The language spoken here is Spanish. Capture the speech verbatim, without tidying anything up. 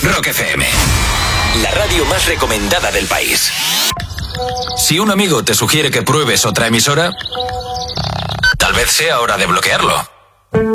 Rock F M, la radio más recomendada del país. Si un amigo te sugiere que pruebes otra emisora, tal vez sea hora de bloquearlo.